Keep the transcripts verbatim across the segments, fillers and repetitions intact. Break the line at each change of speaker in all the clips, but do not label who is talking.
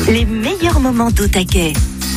Les meilleurs moments d'Au Taquet.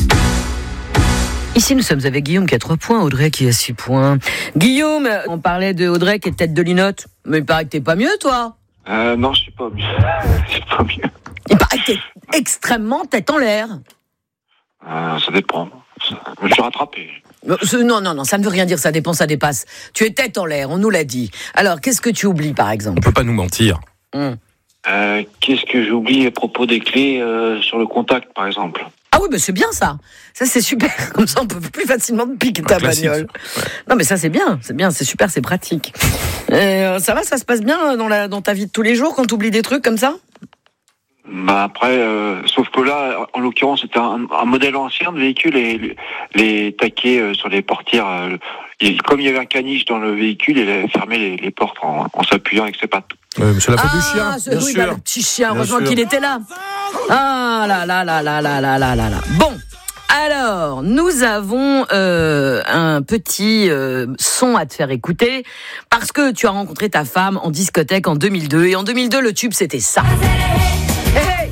Ici, nous sommes avec Guillaume qui a trois points, Audrey qui a six points. Guillaume, on parlait de Audrey qui est tête de linotte, mais il paraît que t'es pas mieux, toi.
Euh, non, je suis pas mieux. Je suis pas mieux.
Il paraît que t'es extrêmement tête en l'air.
Euh, ça dépend. Je me suis rattrapé.
Non, non, non, ça ne veut rien dire, ça dépend, ça dépasse. Tu es tête en l'air, on nous l'a dit. Alors, qu'est-ce que tu oublies, par exemple ?
On peut pas nous mentir.
Hum.
Euh, qu'est-ce que j'ai oublié à propos des clés euh, sur le contact, par exemple ?
Ah oui, bah c'est bien ça. Ça, c'est super. Comme ça, on peut plus facilement te piquer ta bagnole. Ouais. Non, mais ça, c'est bien. C'est bien, c'est super, c'est pratique. Euh, ça va, ça se passe bien dans, la, dans ta vie de tous les jours quand tu oublies des trucs comme ça ?
Bah après, euh, sauf que là, en l'occurrence, c'était un, un modèle ancien de véhicule et les, les taquets euh, sur les portières. Euh, et comme il y avait un caniche dans le véhicule, il avait fermé les, les portes en, en s'appuyant avec ses pattes.
Euh, c'est la faute
ah,
du chien.
Ce,
bien
oui,
sûr.
Bah, le petit chien,
bien
heureusement
sûr.
qu'il était là. Ah là là là là là là là là là. Bon. Alors, nous avons euh, un petit euh, son à te faire écouter parce que tu as rencontré ta femme en discothèque en deux mille deux et en deux mille deux, le tube, c'était ça. Hey, hey.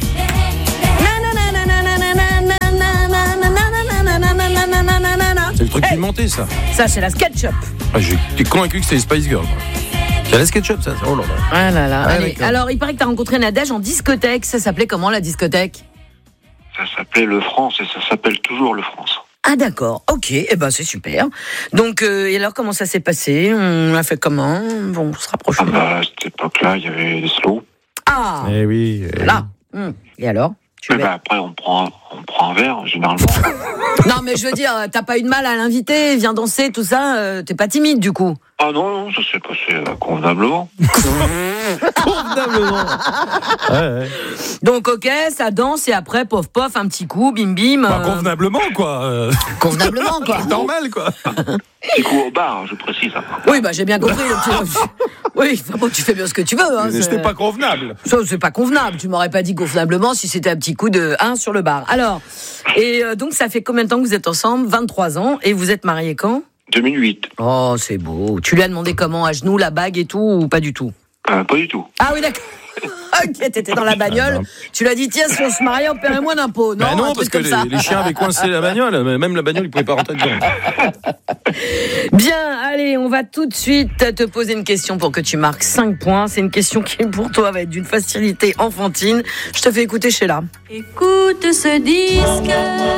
C'est le truc
Hey.
pimenté, ça.
Ça, c'est la SketchUp.
Ah, j'étais convaincu que c'était les Spice Girls. C'est la SketchUp, ça. Oh là là.
Ah là là.
Ah,
Allez.
d'accord.
Alors, il paraît que tu as rencontré Nadège en discothèque. Ça s'appelait comment, la discothèque ?
Ça s'appelait le France et ça s'appelle toujours le France.
Ah d'accord, ok, eh ben c'est super. Donc, euh, et alors comment ça s'est passé ? On a fait comment ? Bon, on se rapproche.
Ah bah, à cette époque-là, il y avait des slows.
Ah,
Eh oui. eh
là. Hum. Et alors ? Tu
Mais
veux-
bah, après, on prend, on prend un verre, généralement.
Non mais je veux dire, t'as pas eu de mal à l'inviter, viens danser, tout ça, euh, t'es pas timide du coup ?
Ah non, non, ça s'est passé euh, convenablement.
Convenablement. Ouais, ouais.
Donc ok, ça danse et après, pof pof, un petit coup, bim bim.
Bah,
euh,
convenablement, quoi. Euh,
Convenablement quoi.
normal, quoi.
Petit coup au bar, je précise. Hein.
Oui, bah j'ai bien compris. Le petit... Oui, enfin bon, tu fais bien ce que tu veux. Hein,
Mais
c'est...
C'était pas convenable.
Ça, c'est pas convenable. Tu m'aurais pas dit convenablement si c'était un petit coup de un sur le bar. Alors, et euh, donc ça fait combien de temps que vous êtes ensemble ? vingt-trois ans. Et vous êtes mariés quand ?
deux mille huit.
Oh, c'est beau. Tu lui as demandé comment ? À genoux, la bague et tout ou pas du tout ?
Euh, pas du tout.
Ah oui, d'accord. Ok, t'étais dans la bagnole. Tu l'as dit, tiens, si on se mariait, on paierait moins d'impôts. Non,
Bah non,
un
parce
truc
que
comme ça.
les, les chiens avaient coincé la bagnole. mais Même la bagnole, ils pouvaient pas rentrer dedans.
Bien, allez, on va tout de suite te poser une question pour que tu marques cinq points. C'est une question qui, pour toi, va être d'une facilité enfantine. Je te fais écouter Sheila.
Écoute ce disque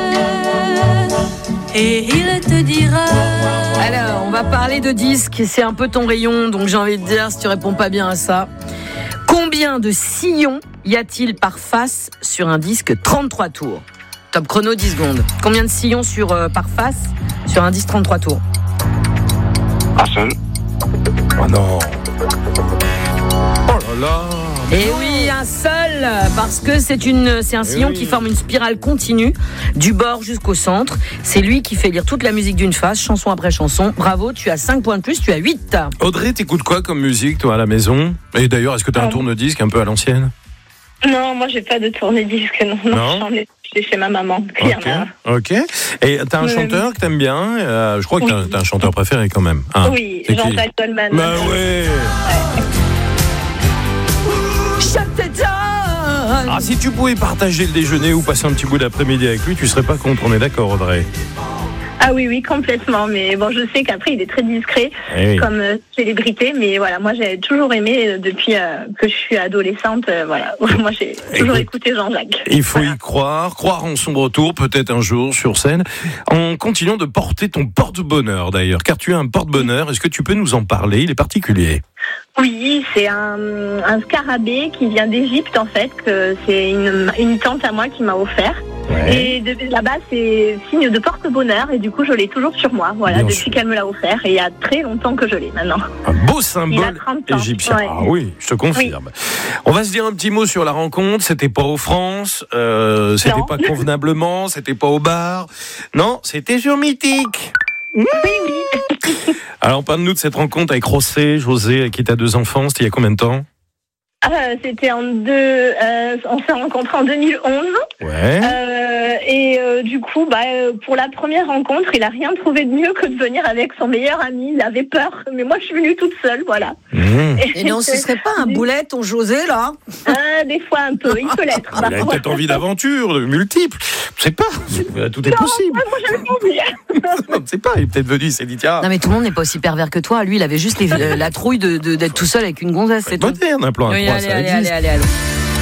et il te dira.
Alors, on va parler de disques. C'est un peu ton rayon, donc j'ai envie de dire, si tu réponds pas bien à ça. Combien de sillons y a-t-il par face sur un disque trente-trois tours ? Top chrono, dix secondes. Combien de sillons sur, euh, par face sur un disque trente-trois tours ?
Un seul.
Oh non. Oh là là.
Et oui, un seul, parce que c'est une, c'est un sillon
oui.
qui forme une spirale continue du bord jusqu'au centre. C'est lui qui fait lire toute la musique d'une face, chanson après chanson. Bravo, tu as cinq points de plus, tu as huit.
Audrey, t'écoutes quoi comme musique, toi, à la maison ? Et d'ailleurs, est-ce que t'as un tourne-disque un peu à l'ancienne ?
Non, moi j'ai pas de tourne-disque, non. non,
Non
j'en ai chez chez ma maman. Il y en
Ok,
a.
ok. Et t'as un
Oui.
chanteur que t'aimes bien ? Euh, Je crois que
Oui.
t'as, t'as un chanteur préféré quand même. Hein.
Oui,
C'est qui ?
Jean-Jacques Goldman.
Bah ouais. Ah, si tu pouvais partager le déjeuner ou passer un petit bout d'après-midi avec lui, tu serais pas contre, on est d'accord, Audrey ?
Ah oui, oui, complètement. Mais bon, je sais qu'après il est très discret
Eh oui.
comme euh, célébrité. Mais voilà, moi j'ai toujours aimé euh, depuis euh, que je suis adolescente. euh, voilà, moi j'ai toujours
Écoute,
écouté Jean-Jacques.
Il faut
Voilà.
y croire, croire en son retour, peut-être un jour sur scène, en continuant de porter ton porte-bonheur d'ailleurs, car tu as un porte-bonheur, est-ce que tu peux nous en parler ? Il est particulier.
Oui, c'est un, un scarabée qui vient d'Égypte en fait. Que c'est une, une tante à moi qui m'a offert. Et de, là-bas, c'est signe de porte-bonheur et du coup, je l'ai toujours sur moi. Voilà,
Bien
depuis
sûr.
qu'elle me l'a offert et il y a très longtemps que je l'ai maintenant.
Un beau
Il a
symbole
trente ans.
égyptien.
Ouais.
Ah oui, je te confirme. On va se dire un petit mot sur la rencontre. C'était pas au France, euh, c'était
Non.
pas convenablement, c'était pas au bar. Non, c'était sur Mythique.
Oui, oui.
Alors, parle-nous de cette rencontre avec José, José, avec qui tu as deux enfants. C'était il y a combien de temps ?
Ah, c'était en deux. Euh, on s'est rencontrés en deux mille onze.
Ouais.
Euh, et euh, du coup, bah, euh, pour la première rencontre, il a rien trouvé de mieux que de venir avec son meilleur ami. Il avait peur, mais moi, je suis venue toute seule, voilà.
Mmh. Mmh.
Et non, ce serait pas un boulet, ton José, là?
Ah, des fois un peu, il peut l'être.
Ah, il a peut-être envie d'aventure, de multiples. Je sais pas, tout est
Non,
possible.
moi j'avais pas envie.
Je ne sais pas, il est peut-être venu, il s'est dit tiens.
Non, mais tout le monde n'est pas aussi pervers que toi. Lui, il avait juste les- la trouille de, de- d'être tout seul avec une gonzesse, c'est tout.
Moderne, un plan à
Oui,
trois,
allez,
ça
allez,
existe.
allez, allez, allez.